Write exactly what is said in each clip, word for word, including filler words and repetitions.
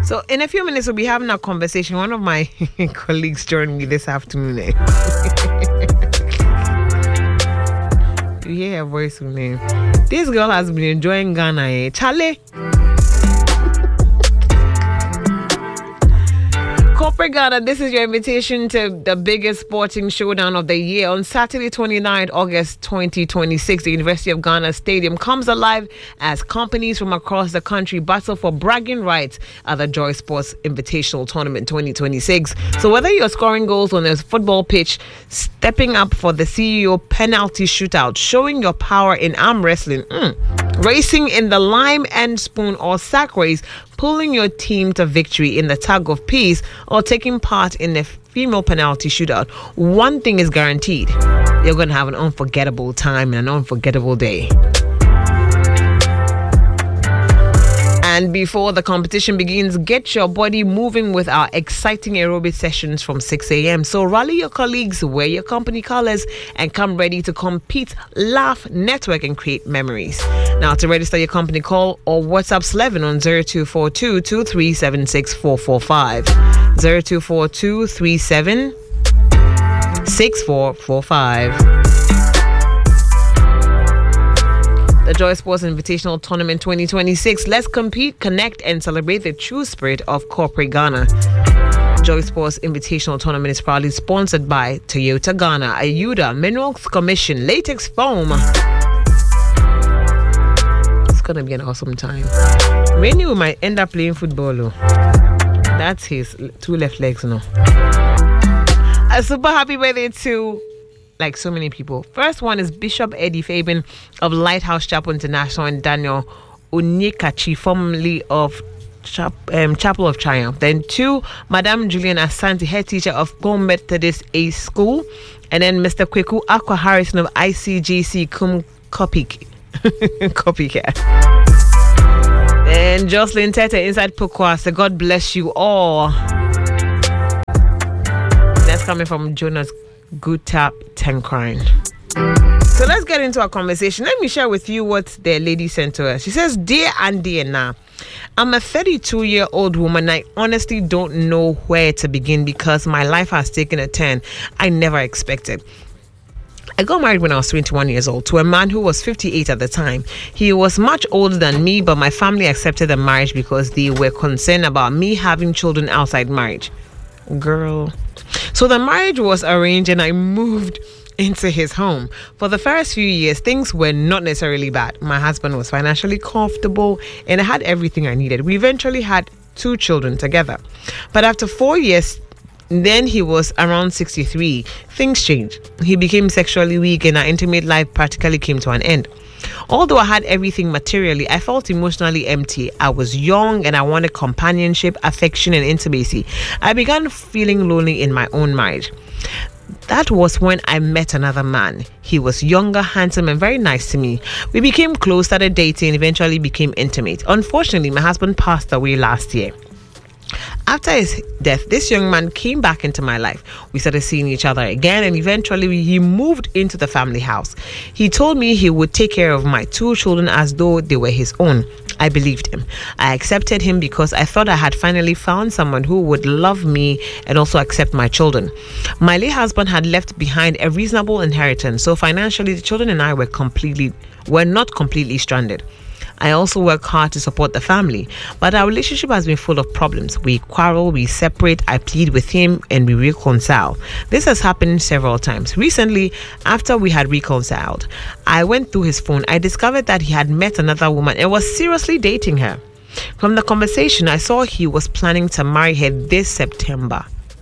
So in a few minutes, we'll be having a conversation. One of my colleagues joined me this afternoon. Eh? You hear her voice with me. This girl has been enjoying Ghana. Eh? Charlie. Corporate Ghana, this is your invitation to the biggest sporting showdown of the year. On Saturday, twenty-ninth of August twenty twenty-six, the University of Ghana Stadium comes alive as companies from across the country battle for bragging rights at the Joy Sports Invitational Tournament twenty twenty-six. So whether you're scoring goals on a football pitch, stepping up for the C E O penalty shootout, showing your power in arm wrestling, mm, racing in the lime and spoon or sack race, pulling your team to victory in the tug of peace, or taking part in the female penalty shootout, one thing is guaranteed: you're going to have an unforgettable time and an unforgettable day. And before the competition begins, get your body moving with our exciting aerobic sessions from six a.m. So rally your colleagues, wear your company colors, and come ready to compete, laugh, network, and create memories. Now, to register your company, call or WhatsApp Slevin on zero two four two, two three seven six four four five. zero two four two, three seven six four four five. The Joy Sports Invitational Tournament twenty twenty-six. Let's compete, connect, and celebrate the true spirit of corporate Ghana. Joy Sports Invitational Tournament is proudly sponsored by Toyota Ghana, Ayuda, Minerals Commission, Latex Foam. It's gonna be an awesome time. Rainy might end up playing football. Oh. That's his two left legs now. A super happy birthday to, like so many people. First one is Bishop Eddie Fabian of Lighthouse Chapel International and Daniel Onyekachi, formerly of Chap- um, Chapel of Triumph. Then two, Madame Julian Asante, head teacher of Pom Methodist A School. And then Mister Kweku Aqua Harrison of I C G C Kum Kopik. Copycat. And Jocelyn Tete inside Pukwa. So God bless you all. That's coming from Jonas Good Tap Tenkrine. So let's get into our conversation. Let me share with you what the lady sent to us. She says, "Dear and dear now, I'm a thirty-two-year-old woman. I honestly don't know where to begin because my life has taken a turn I never expected. I got married when I was twenty-one years old to a man who was fifty-eight at the time. He was much older than me, but my family accepted the marriage because they were concerned about me having children outside marriage. Girl. So the marriage was arranged and I moved into his home. For the first few years, things were not necessarily bad. My husband was financially comfortable and I had everything I needed. We eventually had two children together. But after four years, then he was around sixty-three. Things changed. He became sexually weak and our intimate life practically came to an end. Although I had everything materially, I felt emotionally empty. I was young and I wanted companionship, affection, and intimacy. I began feeling lonely in my own marriage. That was when I met another man. He was younger, handsome, and very nice to me. We became close, started dating, and eventually became intimate. Unfortunately, my husband passed away last year. After his death, this young man came back into my life. We started seeing each other again, and eventually he moved into the family house. He told me he would take care of my two children as though they were his own. I believed him. I accepted him because I thought I had finally found someone who would love me and also accept my children. My late husband had left behind a reasonable inheritance, so financially the children and I were completely were not completely stranded. I also work hard to support the family, but our relationship has been full of problems. We quarrel, we separate, I plead with him, and we reconcile. This has happened several times. Recently, after we had reconciled, I went through his phone. I discovered that he had met another woman and was seriously dating her. From the conversation, I saw he was planning to marry her this September.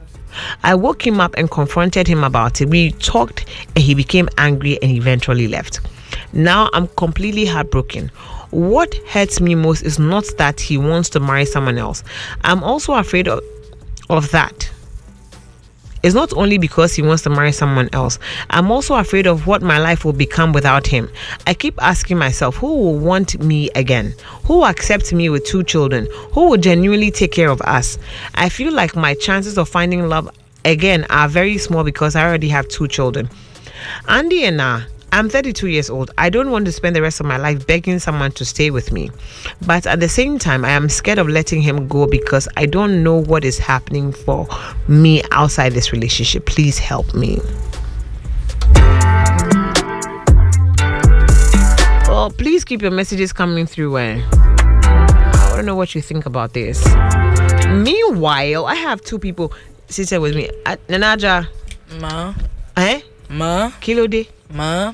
I woke him up and confronted him about it. We talked and he became angry and eventually left. Now I'm completely heartbroken. What hurts me most is not that he wants to marry someone else. I'm also afraid of, of that. It's not only because he wants to marry someone else. I'm also afraid of what my life will become without him. I keep asking myself, who will want me again? Who will accept me with two children? Who will genuinely take care of us? I feel like my chances of finding love again are very small because I already have two children. Andy and I, I'm thirty-two years old. I don't want to spend the rest of my life begging someone to stay with me. But at the same time, I am scared of letting him go because I don't know what is happening for me outside this relationship. Please help me. Well, please keep your messages coming through. Eh? I want to know what you think about this. Meanwhile, I have two people sitting with me. Uh, Nanaja. Ma. Eh? Ma. Kilo day. Ma.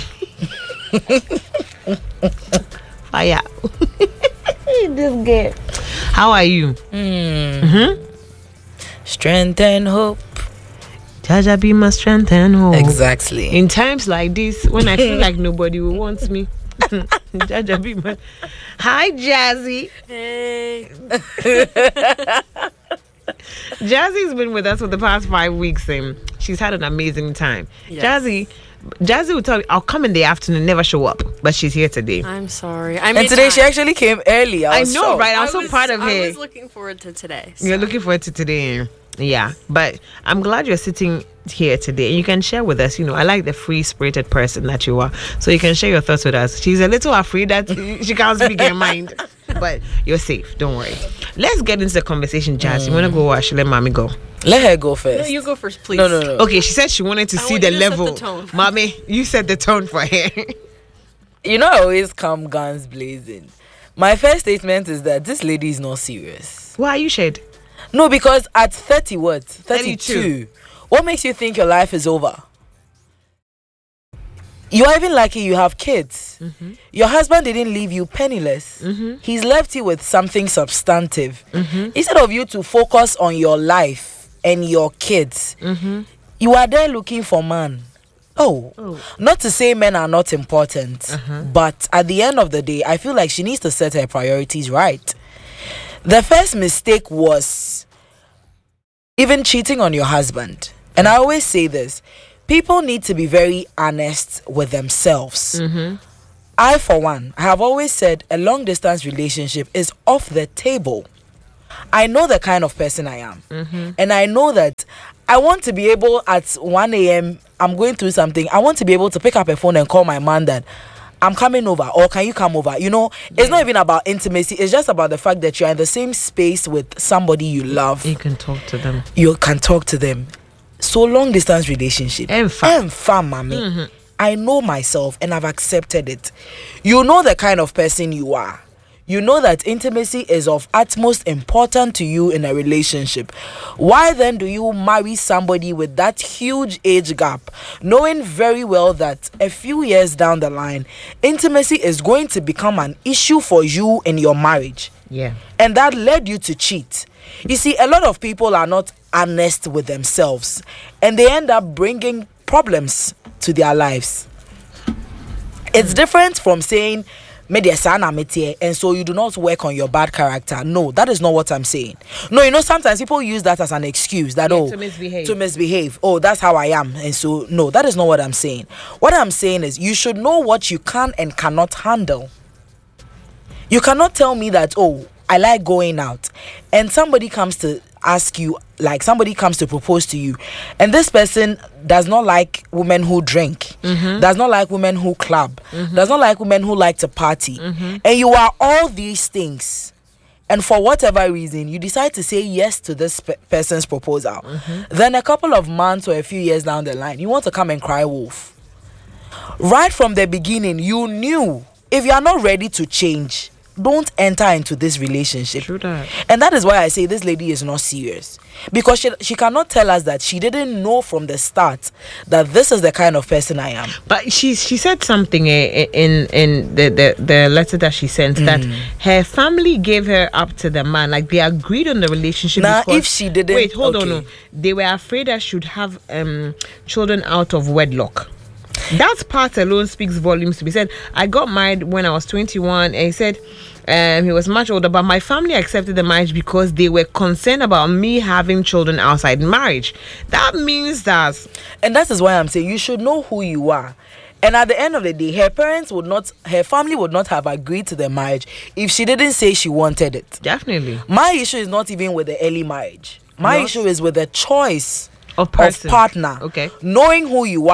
Fire. This girl. How are you? Mm. Mm-hmm. Strength and hope. Jaja be my strength and hope. Exactly. In times like this, when I feel like nobody will want me, Jaja be my. Hi, Jazzy. Hey. Jazzy's been with us for the past five weeks, and she's had an amazing time. Yes. Jazzy, Jazzy will tell me, I'll come in the afternoon, never show up, but she's here today. I'm sorry. I and today time. She actually came early. I, I know, shocked. Right? I'm I so was, proud of her. I was looking forward to today. So. You're looking forward to today. Yeah, but I'm glad you're sitting here today. You can share with us. You know, I like the free-spirited person that you are, so you can share your thoughts with us. She's a little afraid that she can't speak her mind, but you're safe. Don't worry. Let's get into the conversation, Jazz. Mm. You want to go or should let Mommy go? Let her go first. No, you go first, please. No, no, no. Okay, she said she wanted to I see the level. The Mommy, you set the tone for her. You know, I always come guns blazing. My first statement is that this lady is not serious. Why are you shed? No, because at thirty what? thirty-two. thirty-two. What makes you think your life is over? You are even lucky you have kids. Mm-hmm. Your husband didn't leave you penniless. Mm-hmm. He's left you with something substantive. Mm-hmm. Instead of you to focus on your life and your kids, mm-hmm. you are there looking for man. Oh, oh, not to say men are not important, uh-huh. but at the end of the day, I feel like she needs to set her priorities right. The first mistake was even cheating on your husband. And I always say this, people need to be very honest with themselves. Mm-hmm. I, for one, have always said a long distance relationship is off the table. I know the kind of person I am. Mm-hmm. And I know that I want to be able at one a.m., I'm going through something. I want to be able to pick up a phone and call my man that I'm coming over, or can you come over? You know, yeah. It's not even about intimacy. It's just about the fact that you're in the same space with somebody you love. You can talk to them. You can talk to them. So long distance relationship. Enfam. Enfam, mommy. Mm-hmm. I know myself and I've accepted it. You know the kind of person you are. You know that intimacy is of utmost importance to you in a relationship. Why then do you marry somebody with that huge age gap, knowing very well that a few years down the line, intimacy is going to become an issue for you in your marriage? Yeah. And that led you to cheat. You see, a lot of people are not honest with themselves, and they end up bringing problems to their lives. It's different from saying, and so you do not work on your bad character. No, that is not what I'm saying. No, you know, sometimes people use that as an excuse that, yeah, oh, to misbehave. to misbehave. Oh, that's how I am. And so, no, that is not what I'm saying. What I'm saying is you should know what you can and cannot handle. You cannot tell me that, oh, I like going out, and somebody comes to ask you, like somebody comes to propose to you, and this person does not like women who drink, mm-hmm. does not like women who club, mm-hmm. does not like women who like to party, mm-hmm. and you are all these things, and for whatever reason you decide to say yes to this pe- person's proposal, mm-hmm. then a couple of months or a few years down the line you want to come and cry wolf. Right from the beginning you knew if you are not ready to change, don't enter into this relationship. True that. And that is why I say this lady is not serious, because she she cannot tell us that she didn't know from the start that this is the kind of person I am. But she she said something uh, in in the, the the letter that she sent, mm. that her family gave her up to the man, like they agreed on the relationship. Now if she didn't, wait, hold okay. on, no, they were afraid that she would have um children out of wedlock. That part alone speaks volumes to me. He said, I got married when I was twenty-one, and he said um, he was much older, but my family accepted the marriage because they were concerned about me having children outside marriage. That means that... And that is why I'm saying you should know who you are. And at the end of the day, her parents would not, her family would not have agreed to the marriage if she didn't say she wanted it. Definitely. My issue is not even with the early marriage. My Not? issue is with the choice of, person. of partner. Okay. Knowing who you are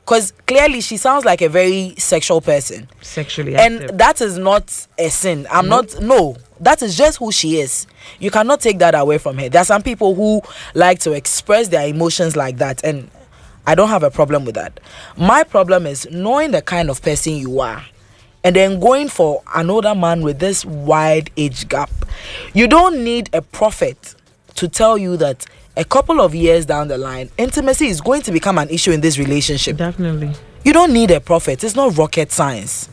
because clearly she sounds like a very sexual person. Sexually And active. that is not a sin. I'm not, no, that is just who she is. You cannot take that away from her. There are some people who like to express their emotions like that, and I don't have a problem with that. My problem is knowing the kind of person you are and then going for an older man with this wide age gap. You don't need a prophet to tell you that a couple of years down the line, intimacy is going to become an issue in this relationship. Definitely. You don't need a prophet. It's not rocket science.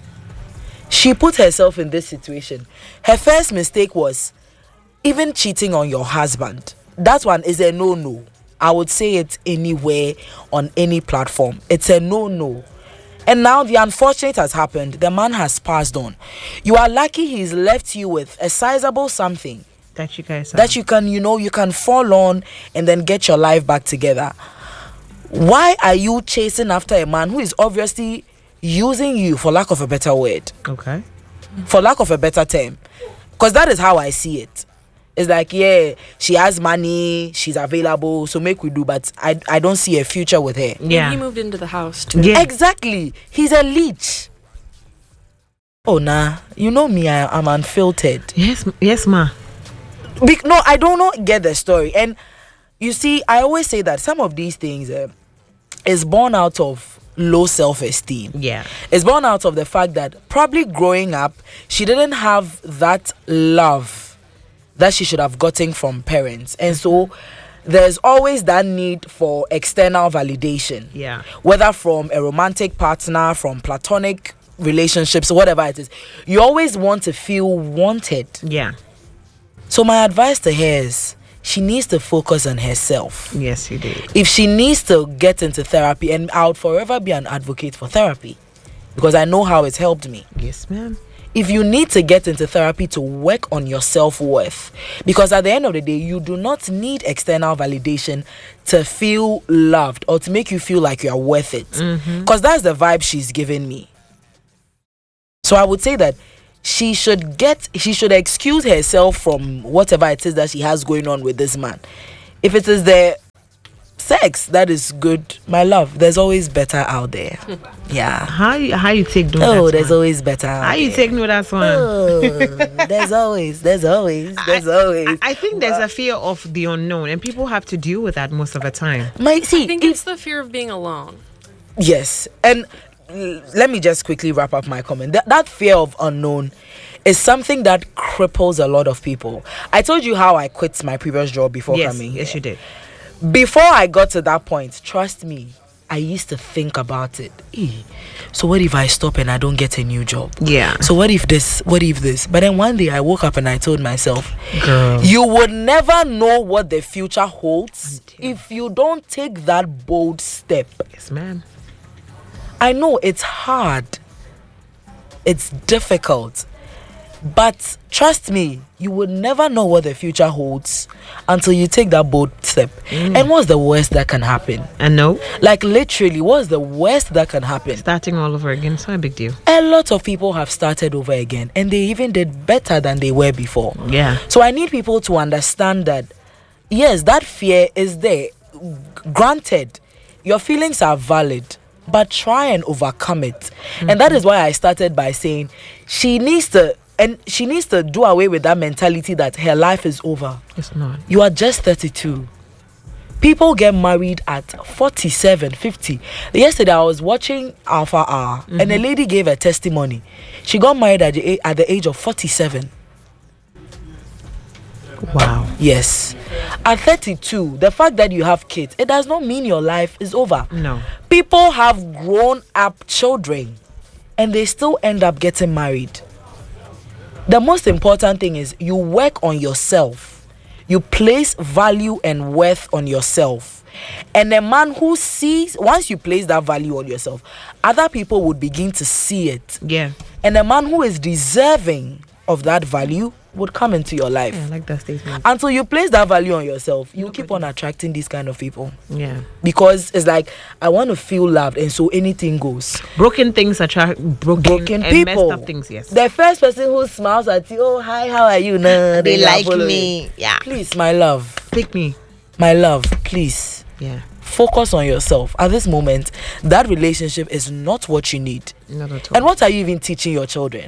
She put herself in this situation. Her first mistake was even cheating on your husband. That one is a no-no. I would say it anywhere on any platform. It's a no-no. And now the unfortunate has happened. The man has passed on. You are lucky he's left you with a sizable something That you guys that you can, you know, you can fall on and then get your life back together. Why are you chasing after a man who is obviously using you, for lack of a better word, Okay. for lack of a better term? Because that is how I see it. It's like, yeah, she has money, she's available, so make we do, but I, I don't see a future with her. Yeah. And he moved into the house too. Yeah. Exactly. He's a leech. Oh, nah. You know me, I, I'm unfiltered. Yes, m- yes, ma. Be- no, I don't know, get the story. And you see, I always say that some of these things uh, is born out of low self-esteem. Yeah. It's born out of the fact that probably growing up, she didn't have that love that she should have gotten from parents. And so there's always that need for external validation. Yeah. Whether from a romantic partner, from platonic relationships, whatever it is. You always want to feel wanted. Yeah. So my advice to her is she needs to focus on herself. Yes, you did. If she needs to get into therapy, and I would forever be an advocate for therapy because I know how it's helped me. Yes, ma'am. If you need to get into therapy to work on your self-worth, because at the end of the day, you do not need external validation to feel loved or to make you feel like you are worth it. Because that's the vibe she's giving me. So I would say that she should get, she should excuse herself from whatever it is that she has going on with this man. If it is the sex that is good, my love, there's always better out there. Yeah. How you, how you take no? Oh, that there's one? always better out How you there. take no that one? Oh, there's always, there's always, there's always. I, I think there's a fear of the unknown, and people have to deal with that most of the time. My, see, I think if- it's the fear of being alone. yes, and l- let me just quickly wrap up my comment. That, that fear of unknown is something that cripples a lot of people. I told you how I quit my previous job before Yes, coming yes, here. you did. Before I got to that point, trust me, I used to think about it. Eh, so what if I stop and I don't get a new job? Yeah. So what if this? What if this? But then one day I woke up and I told myself, Girl. you would never know what the future holds Until- if you don't take that bold step. Yes, ma'am. I know it's hard. It's difficult. But trust me, you would never know what the future holds until you take that bold step. And what's the worst that can happen? I know. Like literally, what's the worst that can happen? Starting all over again, it's not a big deal. A lot of people have started over again and they even did better than they were before. Yeah. So I need people to understand that, yes, that fear is there. Granted, your feelings are valid, but try and overcome it. Mm-hmm. And that is why I started by saying she needs to, and she needs to do away with that mentality that her life is over. It's not. You are just thirty-two. People get married at forty-seven, fifty. Yesterday, I was watching Alpha Hour, mm-hmm. and a lady gave a testimony. She got married at the, at the age of forty-seven. Wow. Yes. At thirty-two, the fact that you have kids, it does not mean your life is over. No. People have grown up children and they still end up getting married. The most important thing is you work on yourself. You place value and worth on yourself. And a man who sees, once you place that value on yourself, other people would begin to see it. Yeah. And a man who is deserving of that value would come into your life. Yeah, I like that statement. Until you place that value on yourself, you keep on attracting these kind of people. Yeah. Because it's like, I want to feel loved, and so anything goes. Broken things attract broken, Broken and people. messed up things, yes. The first person who smiles at you, oh, hi, how are you? Nah, They are like following. me. Yeah. Please, my love, Pick me. my love, please Yeah. focus on yourself. At this moment, that relationship is not what you need. Not at all. And what are you even teaching your children?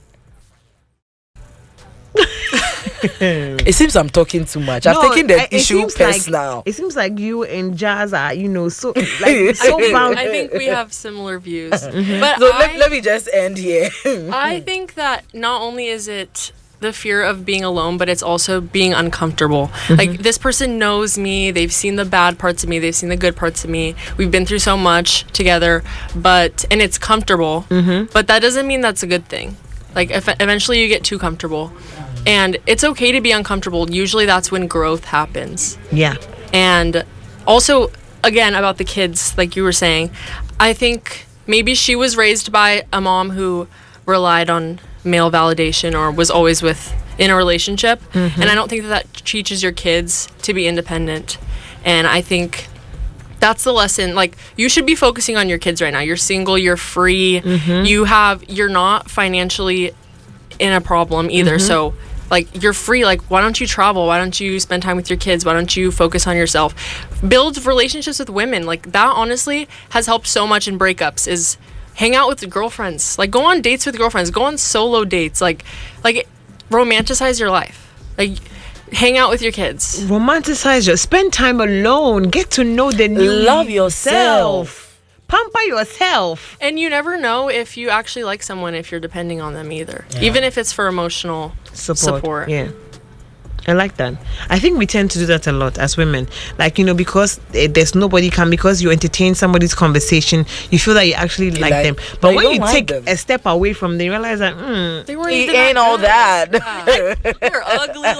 It seems I'm talking too much. I've No, taken the I- it issue seems like- personal. It seems like you and Jazz are, you know, so like so bound. I think we have similar views. But So I, let, let me just end here. I think that not only is it the fear of being alone, but it's also being uncomfortable. Like, this person knows me, they've seen the bad parts of me, they've seen the good parts of me, we've been through so much together, but and it's comfortable, but that doesn't mean that's a good thing. Like, if, eventually you get too comfortable, and it's okay to be uncomfortable. Usually that's when growth happens. Yeah. And also, again, about the kids, like you were saying, I think maybe she was raised by a mom who relied on male validation or was always with in a relationship. Mm-hmm. And I don't think that that teaches your kids to be independent. And I think that's the lesson. Like, you should be focusing on your kids right now. You're single, you're free, mm-hmm. you have, you're not financially in a problem either. Mm-hmm. So, like, you're free. Like, why don't you travel? Why don't you spend time with your kids? Why don't you focus on yourself? Build relationships with women. Like, that honestly has helped so much in breakups, is hang out with girlfriends. Like, go on dates with girlfriends. Go on solo dates. Like, like romanticize your life. Like, hang out with your kids. Romanticize your, spend time alone. Get to know the new Love yourself. Pamper yourself. And you never know if you actually like someone if you're depending on them either. Yeah. Even if it's for emotional support. support. Yeah. I like that. I think we tend to do that a lot as women. Like, you know, because uh, there's nobody can, because you entertain somebody's conversation, you feel that you actually like, like them. But, but when you, you like take them. a step away from them, you realize that mm, they weren't he even ain't that all good. that. Yeah. They're ugly,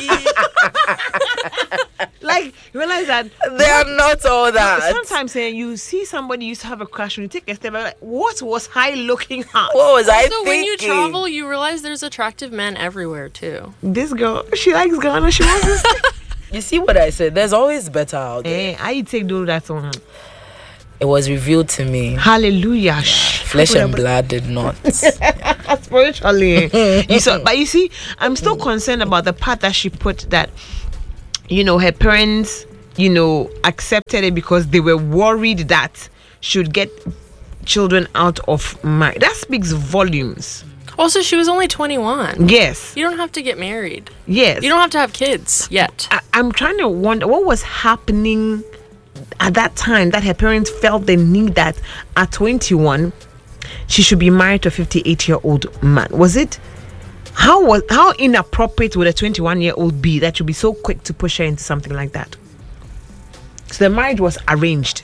low key. Like, you realize that they are not all that. Sometimes uh, you see somebody you used to have a crush on, you take a step back, like, what was I looking at? What was also, I thinking? When you travel, you realize there's attractive men everywhere too. This girl, she likes Ghana. She wants to stay. You see what I said? There's always better out there. Eh, I take do that on. It was revealed to me. Hallelujah. Yeah. Flesh and blood did not. Yeah. Spiritually. You saw, but you see, I'm still concerned about the part that she put that, you know, her parents, you know, accepted it because they were worried that she would get children out of marriage. That speaks volumes. Also, she was only twenty-one. Yes. You don't have to get married. Yes. You don't have to have kids yet. I, I'm trying to wonder what was happening at that time that her parents felt the need that at twenty-one she should be married to a fifty-eight year old man. Was it how was how inappropriate would a twenty-one year old be that you'd be so quick to push her into something like that? So the marriage was arranged.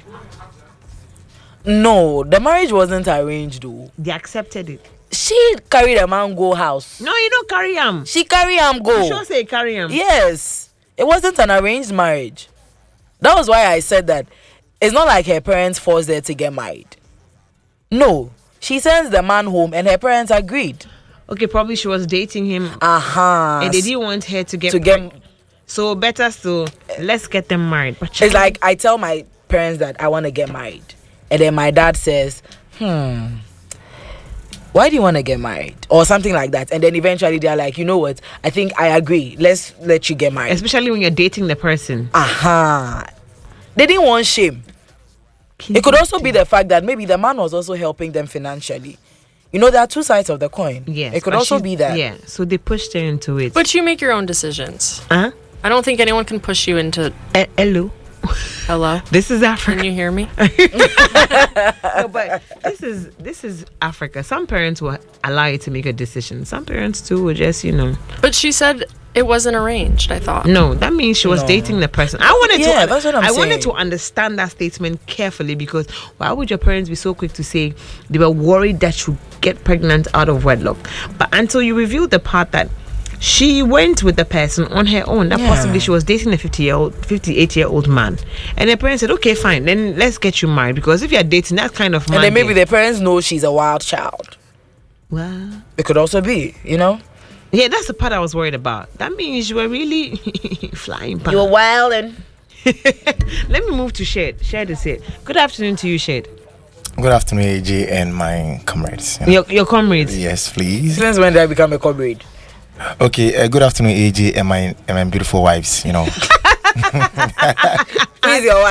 No, the marriage wasn't arranged though. They accepted it. She carried a man go house. No, you don't carry him. She carry him go. You sure say carry him. Yes. It wasn't an arranged marriage. That was why I said that it's not like her parents forced her to get married. No. She sends the man home and her parents agreed. Okay, probably she was dating him. Uh-huh. And they didn't want her to get to get so better still, let's get them married. But it's like I tell my parents that I want to get married. And then my dad says, hmm, why do you want to get married? Or something like that. And then eventually they're like, you know what? I think I agree. Let's let you get married. Especially when you're dating the person. Aha. Uh-huh. They didn't want shame. Keep it could also be the fact that maybe the man was also helping them financially. You know, there are two sides of the coin. Yes. It could also be that. Yeah. So they pushed her into it. But you make your own decisions. Huh? I don't think anyone can push you into... Uh, hello. Hello. This is Africa. Can you hear me? No, but this is this is Africa. Some parents will allow you to make a decision. Some parents too will just, you know. But she said it wasn't arranged, I thought. No, that means she was no. dating the person. I wanted yeah, to that's what I'm I saying. wanted to understand that statement carefully, because why would your parents be so quick to say they were worried that you get pregnant out of wedlock? But until you revealed the part that she went with the person on her own, that yeah. possibly she was dating a fifty year old fifty-eight year old man, and the parents said, okay, fine, then let's get you married, because if you're dating that kind of man, and then maybe the parents know she's a wild child. Well, it could also be, you know. Yeah, that's the part I was worried about. That means you were really flying past. You were wild. And let me move to Shade. Shade is it. Good afternoon to you, Shade. Good afternoon, A J and my comrades. You know. Your your comrades. Yes, please. Since when did I become a comrade? Okay, uh, good afternoon, A J and my and my beautiful wives. You know. Who is your wife?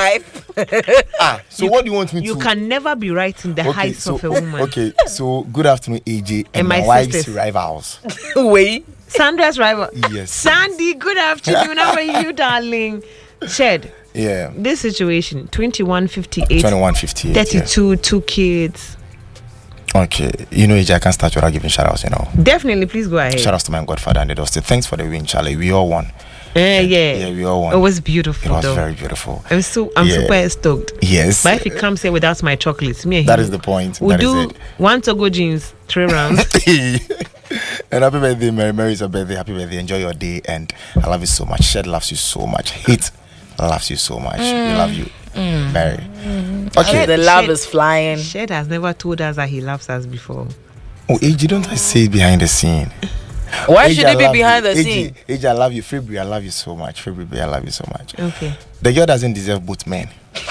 ah, so what do you want me You to? can never be right in the Okay, heights so of a woman. okay, so good afternoon, A J, and, And my, my wife's sisters. rivals. Wait. Sandra's rival. Yes. Sandy, good afternoon. How are you, darling? Shed. Yeah, This situation, twenty-one fifty-eight, twenty-one fifty-eight. thirty-two, two kids. Yeah. Okay, you know, A J, I can't start without giving shout outs. You know, Definitely, please go ahead. shout outs to my godfather and the Dusty. Thanks for the win, Charlie. We all won. Eh, yeah. Yeah, we all won. It was It beautiful, was though. very beautiful. I'm so I'm Yeah. super stoked. Yes, But if he comes here without my chocolates, me and that him, is the point. we'll That do is it. one Togo jeans, three rounds. And happy birthday, Mary. Mary is your birthday. Happy birthday. Enjoy your day. And I love you so much. Shed loves you so much. Hate loves you so much. We love you, Mary. Okay. The love Shit. is flying. Shed has never told us that he loves us before. Oh, A J, don't I say it behind the scene? Why A J, should I it be love behind you. the A J, scene? A J, I love you. February, I love you so much. February, I love you so much. Okay. The girl doesn't deserve both men.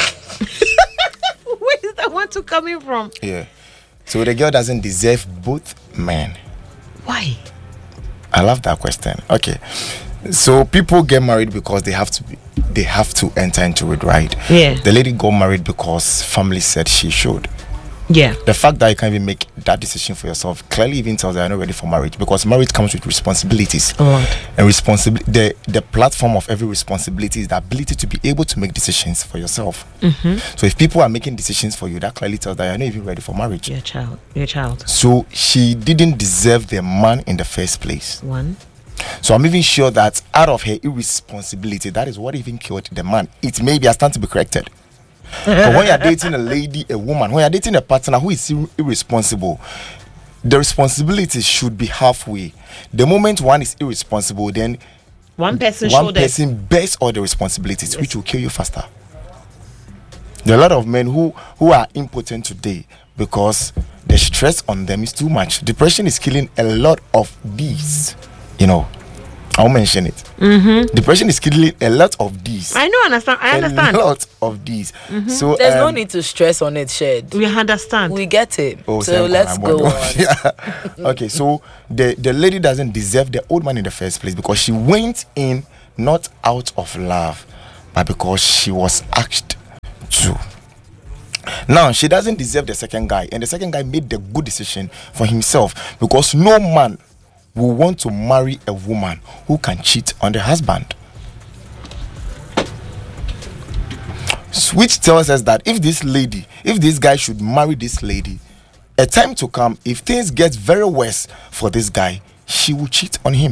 Where is that one to coming from? Yeah. So the girl doesn't deserve both men. Why? I love that question. Okay. So people get married because they have to be, they have to enter into it, right? Yeah. The lady got married because family said she should. Yeah. The fact that you can't even make that decision for yourself clearly even tells that you're not ready for marriage, because marriage comes with responsibilities. A lot. And responsibility, the, the platform of every responsibility is the ability to be able to make decisions for yourself. Mm-hmm. So if people are making decisions for you, that clearly tells that you're not even ready for marriage. Your child. Your child. So she didn't deserve the man in the first place. One. So I'm even sure that out of her irresponsibility, that is what even killed the man. It may be a stand to be corrected. But when you're dating a lady, a woman, when you're dating a partner who is ir- irresponsible, the responsibility should be halfway. The moment one is irresponsible, then One person one shoulders. person bears all the responsibilities, Yes. which will kill you faster. There are a lot of men who, who are impotent today because the stress on them is too much. Depression is killing a lot of these. You know, I'll mention it. Mm-hmm. Depression is killing a lot of these. I know, understand. I understand. A lot of these. So There's no um, need to stress on it, Shed. We understand. We get it. Oh, so same let's one, go I'm on. yeah. Okay, so the, the lady doesn't deserve the old man in the first place because she went in not out of love, but because she was asked to. Now, she doesn't deserve the second guy, and the second guy made the good decision for himself, because no man will want to marry a woman who can cheat on the husband. Which tells us that if this lady, if this guy should marry this lady, a time to come, if things get very worse for this guy, she will cheat on him.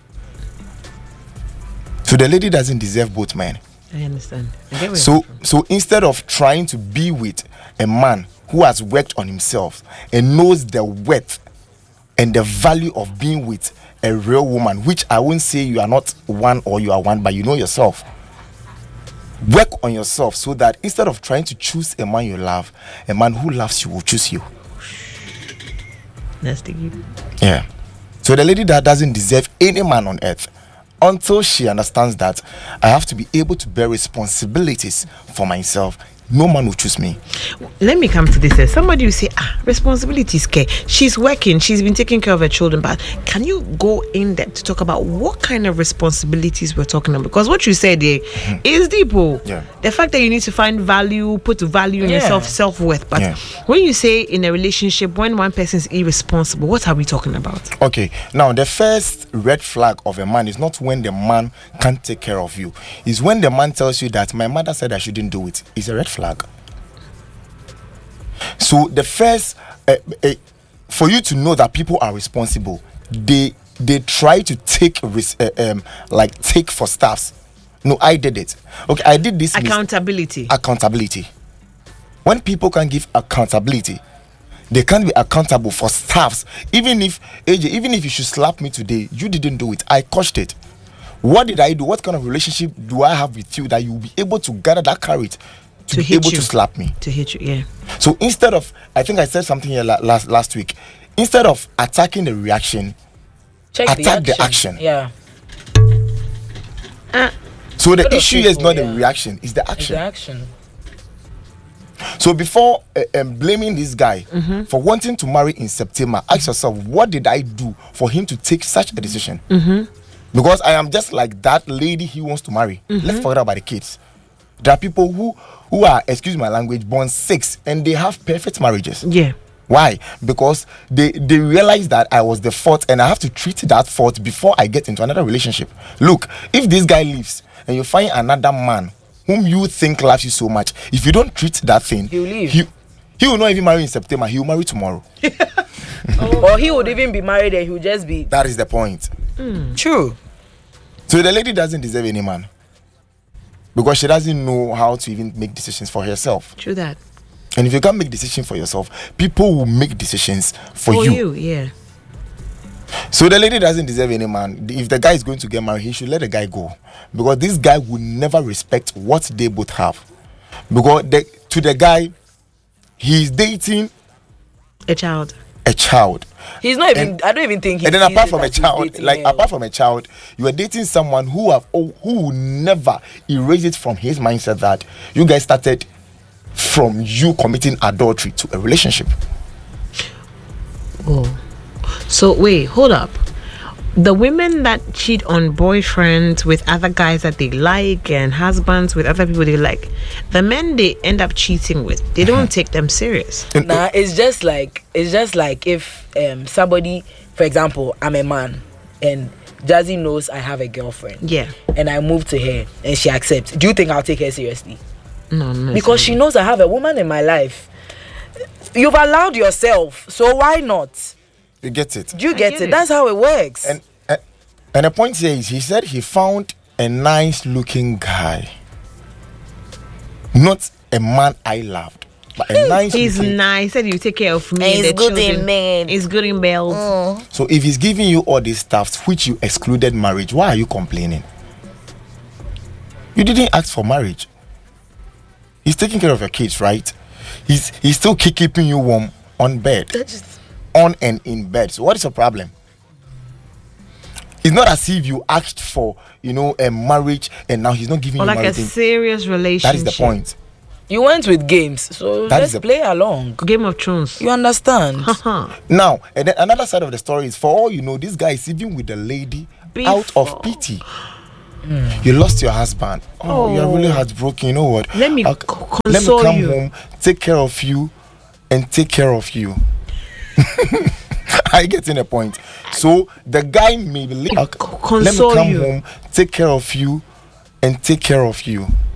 So the lady doesn't deserve both men. I understand. I get where So you're from. so instead of trying to be with a man who has worked on himself and knows the worth and the value of being with a real woman, which I won't say you are not one or you are one, but you know yourself. Work on yourself so that instead of trying to choose a man you love, a man who loves you will choose you. That's the key. Yeah. So the lady that doesn't deserve any man on earth until she understands that I have to be able to bear responsibilities for myself. No man will choose me. Let me come to this. eh. Somebody will say, ah, responsibilities, care. She's working, she's been taking care of her children, but can you go in depth to talk about what kind of responsibilities we're talking about? Because what you said there is deep. Oh. Yeah. The fact that you need to find value, put value in Yeah. yourself, self worth. But Yeah. when you say in a relationship, when one person is irresponsible, what are we talking about? Okay, now the first red flag of a man is not when the man can't take care of you. It's when the man tells you that my mother said I shouldn't do it. It's a red flag. So the first, uh, uh, for you to know that people are responsible, they they try to take ris- uh, um like take for staffs. No, I did it. Okay, I did this. mis- Accountability. accountability. When people can give accountability, they can't be accountable for staffs. Even if A J, even if you should slap me today, you didn't do it. I coached it. What did I do? What kind of relationship do I have with you that you will be able to gather that courage to, To be hit able you. to slap me? To hit you, yeah. So instead of, I think I said something here la- last last week. Instead of attacking the reaction, Check Attack the the action. action. Yeah. so the Lot of issue is people, not the yeah. reaction, it's the It's action. the action. So before uh, um, blaming this guy Mm-hmm. for wanting to marry in September, ask yourself, what did I do for him to take such a decision? Mm-hmm. Because I am just like that lady he wants to marry. Let's forget about the kids. There are people who who are, excuse my language, born six and they have perfect marriages. Yeah. Why? Because they they realize that I was the fault and I have to treat that fault before I get into another relationship. Look, if this guy leaves and you find another man whom you think loves you so much, if you don't treat that thing, He'll leave. He, he will not even marry in September. He will marry tomorrow. Or he would even be married and he would just be That is the point. true. So the lady doesn't deserve any man because she doesn't know how to even make decisions for herself. True that. And if you can't make decisions for yourself, people will make decisions for, For you. you, yeah. So the lady doesn't deserve any man. If the guy is going to get married, he should let the guy go, because this guy will never respect what they both have. Because the, to the guy, he's dating A child. a child. He's not even. And- I don't even think. He And then sees apart it from a as he's child, dating like her. apart from a child, you are dating someone who have oh, who will never erase it from his mindset that you guys started from you committing adultery to a relationship. Oh. So wait, hold up. The women that cheat on boyfriends with other guys that they like and husbands with other people they like, the men they end up cheating with, they don't take them serious. Nah, it's just like it's just like if um somebody, for example, I'm a man and Jazzy knows I have a girlfriend. Yeah. And I move to her and she accepts. Do you think I'll take her seriously? No, no. Because she knows I have a woman in my life. You've allowed yourself, so why not? You get it? Do you get, get it? it. That's how it works. And uh, and the point here is, he said he found a nice looking guy, not a man I loved, but a nice. He's looking. nice. Said you take care of me. And and he's the good in children. bed. He's good in bed. So if he's giving you all these stuff which you excluded marriage, why are you complaining? You didn't ask for marriage. He's taking care of your kids, right? He's he's still keep- keeping you warm on bed, That just- on and in bed. So what is your problem? It's not as if you asked for, you know, a marriage and now he's not giving Or you like a marriage. serious relationship. That is the point. you went with games, so That let's is the- play along. Game of Thrones. You understand? Haha. Now, and then another side of the story is, for all you know, this guy is even with the lady out Before. of pity. You lost your husband. Oh, you're really heartbroken. You know what? Let me I'll- c- let me console come you. home, take care of you, and take care of you. I get in the point. So the guy may be. I'll- C- let me console come you. home, take care of you, and take care of you.